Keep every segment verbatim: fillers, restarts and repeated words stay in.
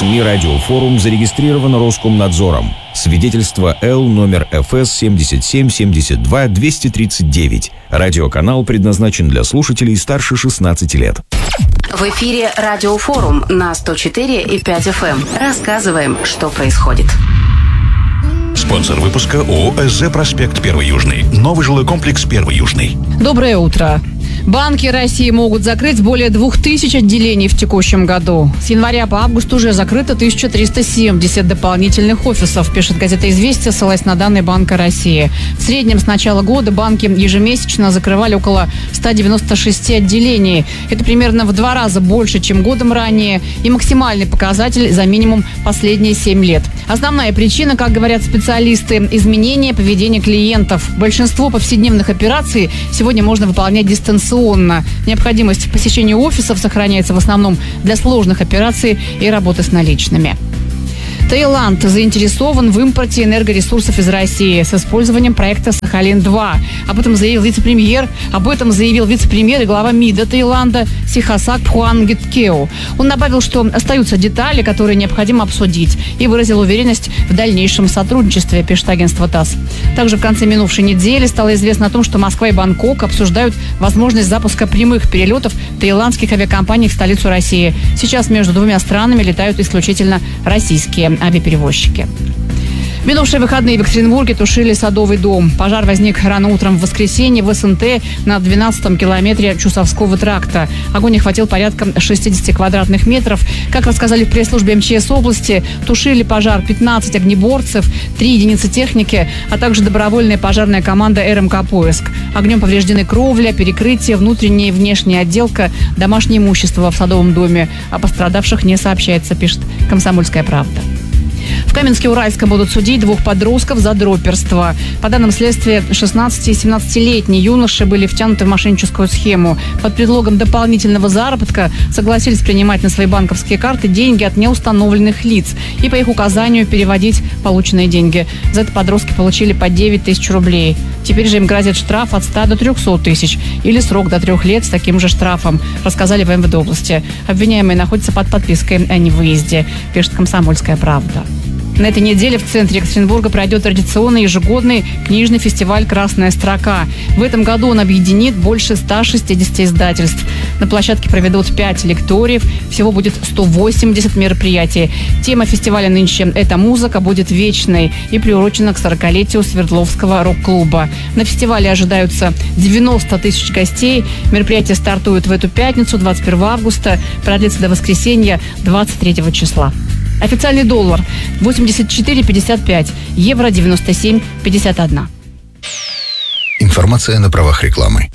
СМИ «Радиофорум» зарегистрирован Роскомнадзором. Свидетельство Л номер эф эс семьдесят семь семьдесят два двести тридцать девять. Радиоканал предназначен для слушателей старше шестнадцати лет. В эфире «Радиофорум» на сто четыре и пять эф эм. Рассказываем, что происходит. Спонсор выпуска ООО «СЗ Проспект Первый Южный». Новый жилой комплекс Первый Южный. Доброе утро. Банки России могут закрыть более двух тысяч отделений в текущем году. С января по август уже закрыто тысяча триста семьдесят дополнительных офисов, пишет газета «Известия», ссылаясь на данные Банка России. В среднем с начала года банки ежемесячно закрывали около ста девяноста шести отделений. Это примерно в два раза больше, чем годом ранее, и максимальный показатель за минимум последние семь лет. Основная причина, как говорят специалисты, изменение поведения клиентов. Большинство повседневных операций сегодня можно выполнять дистанционно. Необходимость посещения офисов сохраняется в основном для сложных операций и работы с наличными. Таиланд заинтересован в импорте энергоресурсов из России с использованием проекта «Сахалин-два». Об этом заявил вице-премьер, об этом заявил вице-премьер и глава МИДа Таиланда Сихасак Пхуангиткеу. Он добавил, что остаются детали, которые необходимо обсудить, и выразил уверенность в дальнейшем сотрудничестве, пишет агентство ТАСС. Также в конце минувшей недели стало известно о том, что Москва и Бангкок обсуждают возможность запуска прямых перелетов таиландских авиакомпаний в столицу России. Сейчас между двумя странами летают исключительно российские авиаперевозчики. В минувшие выходные в Екатеринбурге тушили Садовый дом. Пожар возник рано утром в воскресенье в СНТ на двенадцатом километре Чусовского тракта. Огонь охватил порядка шестидесяти квадратных метров. Как рассказали в пресс-службе МЧС области, тушили пожар пятнадцать огнеборцев, три единицы техники, а также добровольная пожарная команда эр эм ка «Поиск». Огнем повреждены кровля, перекрытие, внутренняя и внешняя отделка, домашнее имущество в Садовом доме. О пострадавших не сообщается, пишет «Комсомольская правда». В Каменске-Уральском будут судить двух подростков за дроперство. По данным следствия, шестнадцати- и семнадцатилетние юноши были втянуты в мошенническую схему. Под предлогом дополнительного заработка согласились принимать на свои банковские карты деньги от неустановленных лиц и по их указанию переводить полученные деньги. За это подростки получили по девять тысяч рублей. Теперь же им грозит штраф от ста до трехсот тысяч или срок до трех лет с таким же штрафом, рассказали в эм вэ дэ области. Обвиняемые находятся под подпиской о невыезде, пишет «Комсомольская правда». На этой неделе в центре Екатеринбурга пройдет традиционный ежегодный книжный фестиваль «Красная строка». В этом году он объединит больше ста шестидесяти издательств. На площадке проведут пять лекториев. Всего будет сто восемьдесят мероприятий. Тема фестиваля нынче «Эта музыка будет вечной» и приурочена к сорокалетию Свердловского рок-клуба. На фестивале ожидаются девяносто тысяч гостей. Мероприятие стартует в эту пятницу, двадцать первого августа, продлится до воскресенья, двадцать третьего числа. Официальный доллар восемьдесят четыре пятьдесят пять, евро девяносто семь пятьдесят один. Информация на правах рекламы.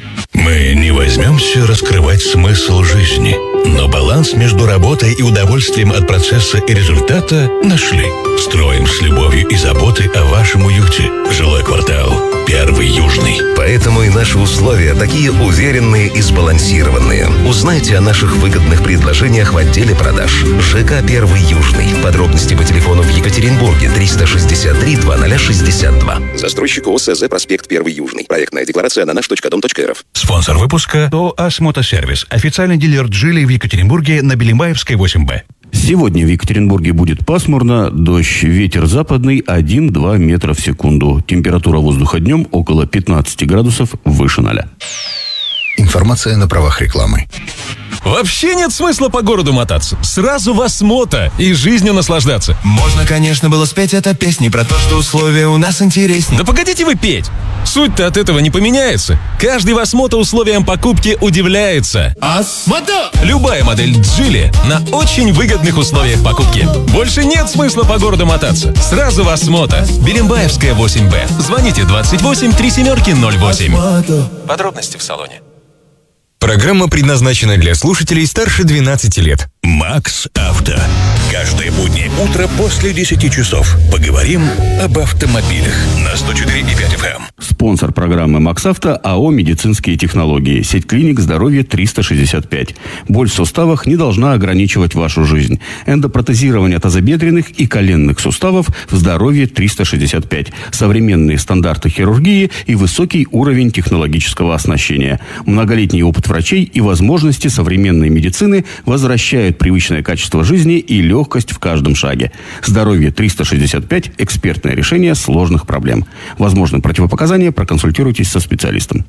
Мы не возьмемся раскрывать смысл жизни, но баланс между работой и удовольствием от процесса и результата нашли. Строим с любовью и заботой о вашем уюте. Жилой квартал Первый Южный. Поэтому и наши условия такие уверенные и сбалансированные. Узнайте о наших выгодных предложениях в отделе продаж. ЖК Первый Южный. Подробности по телефону в Екатеринбурге триста шестьдесят три двадцать шестьдесят два. Застройщик ООО «СЗ Проспект Первый Южный». Проектная декларация на наш точка дом точка эр эф. Спонсор выпуска ООО «Асмотосервис». Официальный дилер «Джили» в Екатеринбурге на Белимбаевской восемь бэ. Сегодня в Екатеринбурге будет пасмурно, дождь, ветер западный один-два метра в секунду. Температура воздуха днем около пятнадцати градусов выше ноля. Информация на правах рекламы. Вообще нет смысла по городу мотаться. Сразу вас мото и жизнью наслаждаться. Можно, конечно, было спеть это песни про то, что условия у нас интереснее. Да погодите вы петь. Суть-то от этого не поменяется. Каждый Васмото условиям покупки удивляется. Асмото! Любая модель Джили на очень выгодных условиях покупки. Больше нет смысла по городу мотаться. Сразу Васмото. Белимбаевская восемь бэ. Звоните двадцать восемь три семерки ноль восемь. Подробности в салоне. Программа предназначена для слушателей старше двенадцати лет. Макс Авто. Каждое буднее утро после десяти часов поговорим об автомобилях на сто четыре и пять эф эм. Спонсор программы «Макс Авто» АО «Медицинские технологии». Сеть клиник «Здоровье триста шестьдесят пять». Боль в суставах не должна ограничивать вашу жизнь. Эндопротезирование тазобедренных и коленных суставов в «Здоровье триста шестьдесят пять». Современные стандарты хирургии и высокий уровень технологического оснащения. Многолетний опыт врачей и возможности современной медицины возвращают привычное качество жизни и легкость легкость в каждом шаге. Здоровье триста шестьдесят пять – экспертное решение сложных проблем. Возможны противопоказания, проконсультируйтесь со специалистом.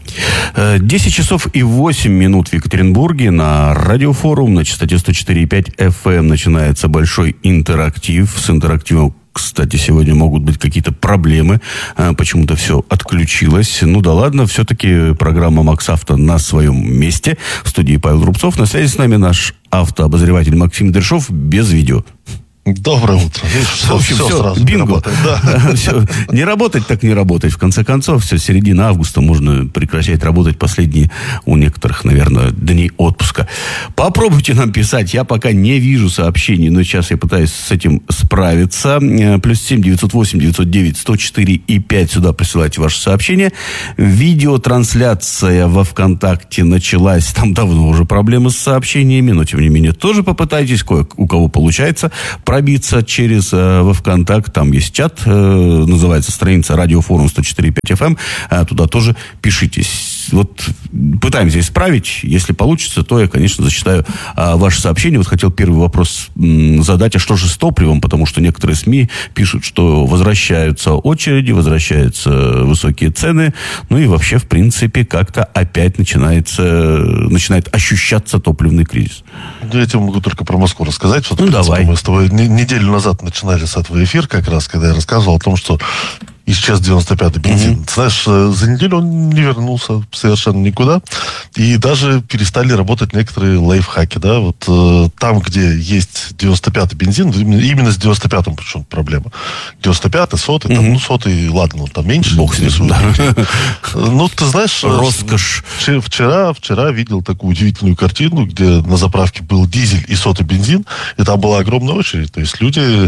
десять часов и восемь минут в Екатеринбурге. На радиофорум на частоте сто четыре и пять эф эм начинается большой интерактив. С интерактивом, кстати, сегодня могут быть какие-то проблемы. Почему-то все отключилось. Ну да ладно, все-таки программа «МаксАвто» на своем месте. В студии Павел Рубцов. На связи с нами наш автообозреватель Максим Дершов без видео. Доброе утро. Видишь, все, в общем, все, все сразу бинго. Не работает, да. Все. Не работать, так не работать. В конце концов, все, середина августа можно прекращать работать. Последние у некоторых, наверное, дни отпуска. Попробуйте нам писать. Я пока не вижу сообщений, но сейчас я пытаюсь с этим справиться. Плюс семь девятьсот восемь девятьсот девять сто четыре и пять. Сюда присылайте ваши сообщения. Видеотрансляция во ВКонтакте началась. Там давно уже проблемы с сообщениями, но, тем не менее, тоже попытайтесь. Кое у кого получается пробиться через э, во ВКонтакт. Там есть чат, э, называется страница «Радиофорум сто четыре и пять эф эм». Э, туда тоже пишитесь. Вот пытаемся исправить. Если получится, то я, конечно, зачитаю э, ваши сообщения. Вот хотел первый вопрос м, задать. А что же с топливом? Потому что некоторые СМИ пишут, что возвращаются очереди, возвращаются высокие цены. Ну и вообще, в принципе, как-то опять начинается, начинает ощущаться топливный кризис. Я тебе могу только про Москву рассказать. Вот, ну, в принципе, давай. Мы с тобой неделю назад начинали с этого эфир, как раз, когда я рассказывал о том, что исчез девяносто пятый бензин. Mm-hmm. Знаешь, за неделю он не вернулся совершенно никуда. И даже перестали работать некоторые лайфхаки. Да? Вот э, там, где есть девяносто пятый бензин, именно с девяносто пятым причем проблема. девяносто пятый, сотый, mm-hmm. там, ну, сотый, ладно, ну, там меньше. Бог с ним, да. Ну, ты знаешь... Роскошь. Вчера, вчера видел такую удивительную картину, где на заправке был дизель и сотый бензин, и там была огромная очередь. То есть люди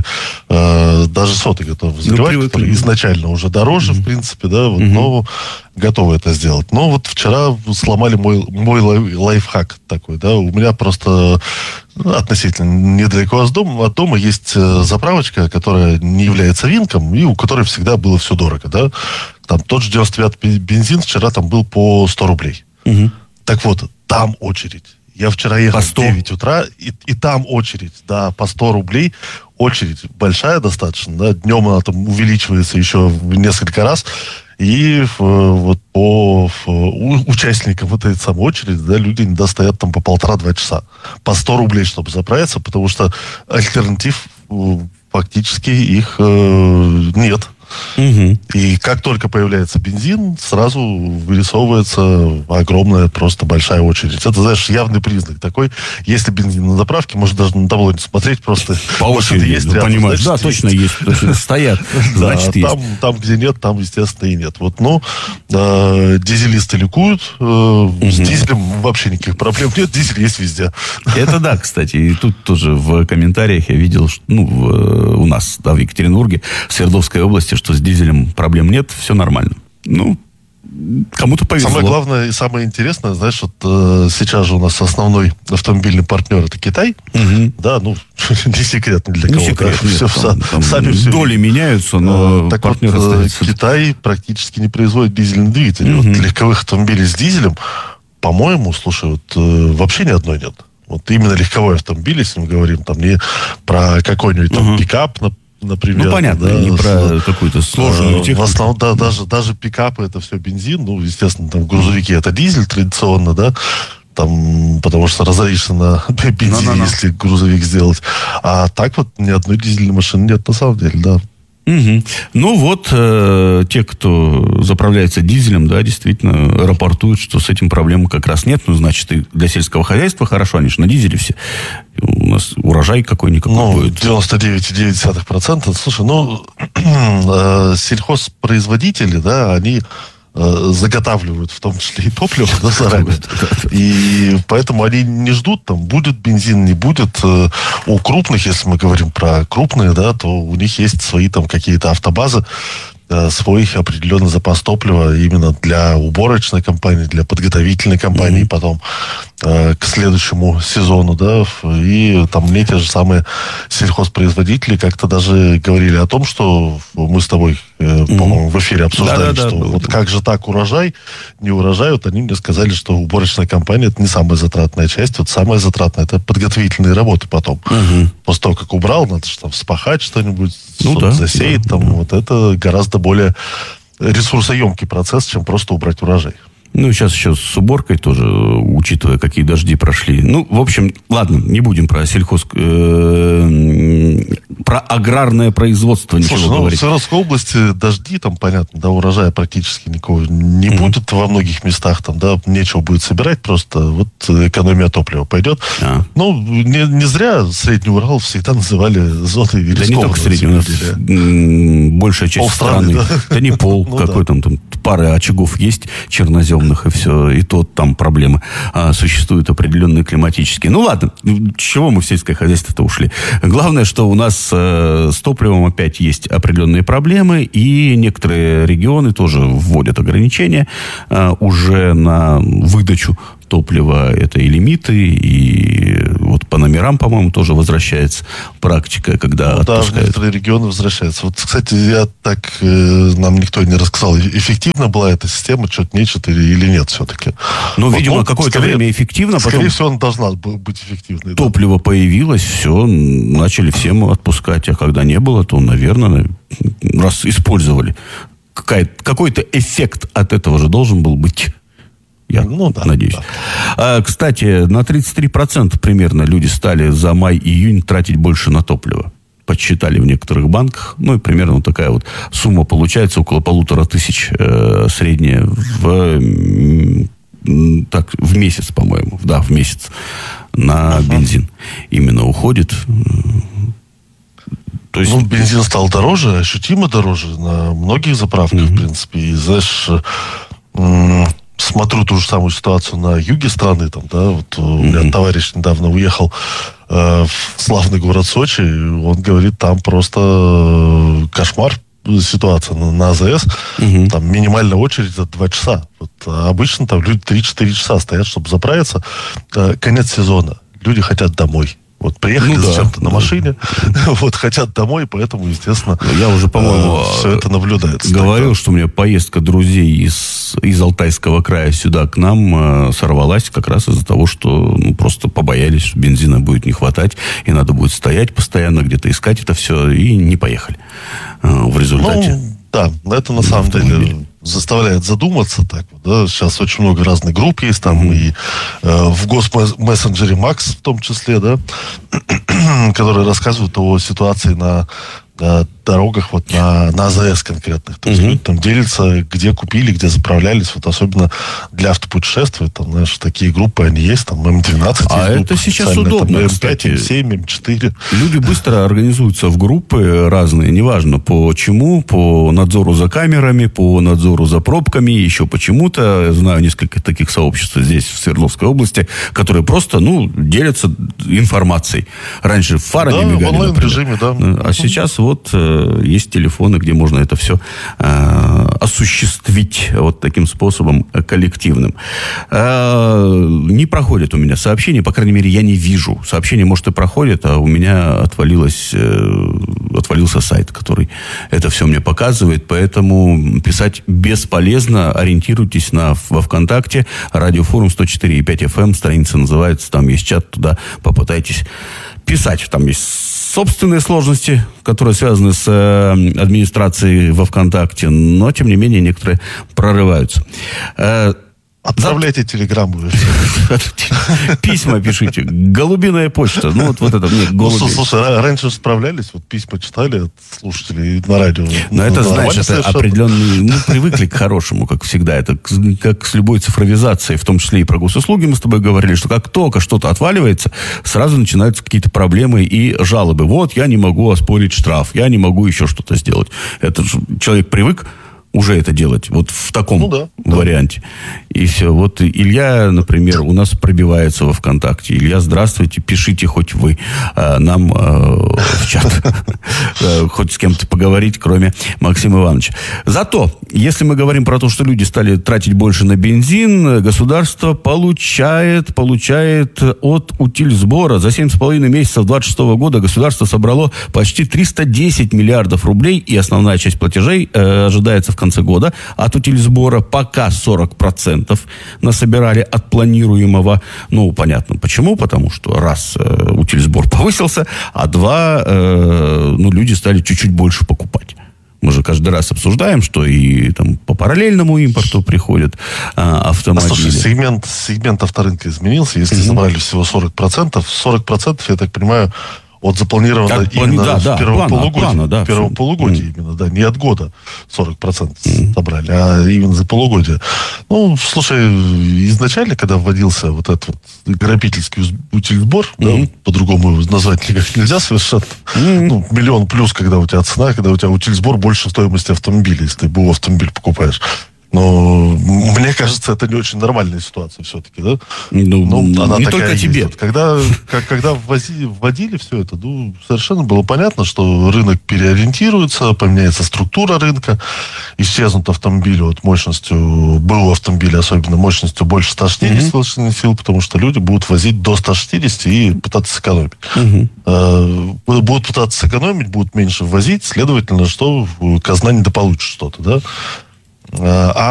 э, даже сотый готовы заливать, ну, который изначально уже дороже, mm-hmm. в принципе, да, вот, mm-hmm. но готовы это сделать. Но вот вчера сломали мой, мой лайфхак такой, да, у меня просто относительно недалеко от дома, от дома есть заправочка, которая не является винком, и у которой всегда было все дорого, да. Там тот же девяносто пятый бензин вчера там был по сто рублей. Mm-hmm. Так вот, там очередь. Я вчера ехал в девять утра, и, и там очередь, да, по сто рублей. Очередь большая достаточно, да, днем она там увеличивается еще в несколько раз. И вот по участникам вот этой самой очереди, да, люди иногда стоят там по полтора-два часа. По сто рублей, чтобы заправиться, потому что альтернатив фактически их э, нет. Угу. И как только появляется бензин, сразу вырисовывается огромная, просто большая очередь. Это, знаешь, явный признак такой. Если бензин на заправке, может даже на табло не смотреть, просто по очереди есть рядом, понимаешь, значит, да, точно есть, точно стоят, значит, есть. Там, там, где нет, там, естественно, и нет. Вот, ну, э, дизелисты ликуют, э, угу. С дизелем вообще никаких проблем нет, дизель есть везде. Это да, кстати, и тут тоже в комментариях я видел, что, ну, в, у нас, да, в Екатеринбурге, в Свердловской области, что с дизелем проблем нет, все нормально. Ну, кому-то повезло. Самое главное и самое интересное, знаешь, вот э, сейчас же у нас основной автомобильный партнер — это Китай. Угу. Да, ну, не секрет ни для кого. Не секрет, нет, все, там, там сами доли все меняются, но так партнер вот, остается. Китай практически не производит дизельные двигатели. Угу. Вот легковых автомобилей с дизелем, по-моему, слушай, вот э, вообще ни одной нет. Вот именно легковой автомобиль, если мы говорим там не про какой-нибудь там угу. пикап, например. Ну, понятно, да, не про какую-то сложную технику. В основном, да, даже, даже пикапы — это все бензин. Ну, естественно, там грузовики — это дизель традиционно, да. Там, потому что разоришься на бензине, no, no, no. если грузовик сделать. А так вот ни одной дизельной машины нет на самом деле, да. Угу. Ну вот, э, те, кто заправляется дизелем, да, действительно рапортуют, что с этим проблем как раз нет. Ну, значит, и для сельского хозяйства хорошо, они же на дизеле все. У нас урожай какой-никакой ну, будет. девяносто девять целых девять десятых процента. Слушай, ну, э, сельхозпроизводители, да, они э, заготавливают в том числе и топливо, да, заранее. И поэтому они не ждут, там, будет бензин, не будет. У крупных, если мы говорим про крупные, да, то у них есть свои там какие-то автобазы, свой определенный запас топлива именно для уборочной компании, для подготовительной компании, mm-hmm. потом э, к следующему сезону, да, и там мне те же самые сельхозпроизводители как-то даже говорили о том, что мы с тобой mm-hmm. по-моему, в эфире обсуждали, да, да, что да, вот да. как же так урожай, не урожай. Вот они мне сказали, что уборочная компания — это не самая затратная часть. Вот самая затратная — это подготовительные работы потом. Mm-hmm. После того, как убрал, надо же там вспахать что-нибудь, ну, что-то да, засеять. Да, там, да. Вот это гораздо более ресурсоемкий процесс, чем просто убрать урожай. Ну, сейчас еще с уборкой тоже, учитывая, какие дожди прошли. Ну, в общем, ладно, не будем про сельхоз... Э, про аграрное производство ничего Слушай, говорить. Ну, в Свердловской области дожди, там, понятно, да, урожая практически никого не mm-hmm. будет во многих местах, там, да, нечего будет собирать, просто вот экономия топлива пойдет. А. Ну, не, не зря Средний Урал всегда называли зоной рискованной. Да не только Средний, у нас большая часть страны. Да? Да не пол, ну, какой да. там, там, пара очагов есть черноземных, и все, и то там проблемы. А, существуют определенные климатические. Ну, ладно, чего мы в сельское хозяйство-то ушли? Главное, что у нас э, с топливом опять есть определенные проблемы, и некоторые регионы тоже вводят ограничения э, уже на выдачу топлива. Это и лимиты, и вот по номерам, по-моему, тоже возвращается практика, когда ну, отпускают. Да, в некоторые регионы возвращаются. Вот, кстати, я так, э, нам никто не рассказал, эффективна была эта система, что-то нечто или, или нет все-таки. Ну, вот, видимо, ну, какое-то скорее, время эффективно. Скорее потом всего, она должна быть эффективной. Топливо да. появилось, все, начали всем отпускать. А когда не было, то, наверное, раз использовали, какой-то эффект от этого же должен был быть. Я ну, да, надеюсь. Да. А, кстати, на тридцать три процента примерно люди стали за май-июнь тратить больше на топливо. Подсчитали в некоторых банках. Ну, и примерно вот такая вот сумма получается, около полутора тысяч э, средняя в, э, так, в месяц, по-моему. Да, в месяц на uh-huh. бензин именно уходит. То есть... Ну, бензин стал дороже, ощутимо дороже на многих заправках, uh-huh. в принципе. И, знаешь... М- Смотрю ту же самую ситуацию на юге страны, там, да, вот mm-hmm. у меня товарищ недавно уехал э, в славный город Сочи, он говорит, там просто кошмар ситуация на, на АЗС, mm-hmm. там минимальная очередь это два часа. Вот, а обычно там люди три-четыре часа стоят, чтобы заправиться. Э, конец сезона, люди хотят домой. Вот приехали ну, зачем-то да, на машине, да. вот хотят домой, поэтому, естественно, я уже, по-моему, все это наблюдается. Говорил, так, что у меня поездка друзей из, из Алтайского края сюда к нам э, сорвалась как раз из-за того, что ну, просто побоялись, что бензина будет не хватать, и надо будет стоять постоянно, где-то искать это все, и не поехали э, в результате. Ну, да, это на самом деле заставляет задуматься так вот, да, сейчас очень много разных групп есть там mm-hmm. и э, в госмессенджере Макс в том числе, да, которые рассказывают о ситуации на, на дорогах вот на, на АЗС конкретных, то есть mm-hmm. люди там делятся, где купили, где заправлялись, вот особенно для автопутешествий, там, знаешь, такие группы, они есть, там эм двенадцать. А это сейчас удобно, там, кстати. эм пять, эм семь, эм четыре. Люди быстро организуются в группы разные, неважно по чему, по надзору за камерами, по надзору за пробками, еще почему-то. Я знаю несколько таких сообществ здесь, в Свердловской области, которые просто, ну, делятся информацией. Раньше фары да, не мигали, в онлайн-режиме, да. А сейчас вот есть телефоны, где можно это все э, осуществить вот таким способом коллективным. Э, не проходит у меня сообщение, по крайней мере, я не вижу. Сообщение, может, и проходит, а у меня отвалилось, э, отвалился сайт, который это все мне показывает, поэтому писать бесполезно. Ориентируйтесь на, во ВКонтакте, радиофорум сто четыре и пять эф эм, страница называется, там есть чат, туда попытайтесь писать. Там есть собственные сложности, которые связаны с э, администрацией во ВКонтакте, но, тем не менее, некоторые прорываются. Э, Отправляйте За... телеграмму. Письма пишите. Голубиная почта. Ну, вот, вот это. Нет, ну, слушай, раньше справлялись, вот письма читали от слушателей на радио. Но это, знаешь, это определенные... Ну, привыкли к хорошему, как всегда. Это как с любой цифровизацией, в том числе и про госуслуги мы с тобой говорили, что как только что-то отваливается, сразу начинаются какие-то проблемы и жалобы. Вот, я не могу оспорить штраф, я не могу еще что-то сделать. Это же человек привык уже это делать, вот в таком ну, да, варианте. Да. И все. Вот Илья, например, у нас пробивается во ВКонтакте. Илья, здравствуйте, пишите хоть вы э, нам э, в чат. Хоть с кем-то поговорить, кроме Максима Ивановича. Зато, если мы говорим про то, что люди стали тратить больше на бензин, государство получает, получает от утильсбора. За семь с половиной месяцев двадцать шестого года государство собрало почти триста десять миллиардов рублей, и основная часть платежей э, ожидается в конце года. От утильсбора пока сорок процентов насобирали от планируемого. Ну, понятно почему. Потому что раз э, утильсбор повысился, а два, э, ну, люди стали чуть-чуть больше покупать. Мы же каждый раз обсуждаем, что и там по параллельному импорту приходят а, автомобили. А, слушай, сегмент, сегмент авторынка изменился. Если mm-hmm. забрали всего сорок процентов, сорок процентов, я так понимаю, от запланированного от именно да, в да, первом плана, полугодии. Плана, да, в первом все. полугодии mm. именно, да, не от года сорок процентов mm. собрали, а именно за полугодие. Ну, слушай, изначально, когда вводился вот этот вот грабительский утильсбор, mm. да, по-другому его назвать никак нельзя совершенно, mm. ну, миллион плюс, когда у тебя цена, когда у тебя утильсбор больше стоимости автомобиля, если ты БУ автомобиль покупаешь. Но мне кажется, это не очень нормальная ситуация все-таки, да? Ну, ну она не такая только есть. тебе. Вот когда, как, когда ввози, вводили все это, ну, совершенно было понятно, что рынок переориентируется, поменяется структура рынка, исчезнут автомобили вот мощностью, БУ автомобиля, особенно мощностью больше ста шестидесяти mm-hmm. лошадиных сил, потому что люди будут возить до ста шестидесяти и пытаться сэкономить. Mm-hmm. Э, будут пытаться сэкономить, будут меньше ввозить, следовательно, что казна недополучит что-то, да? А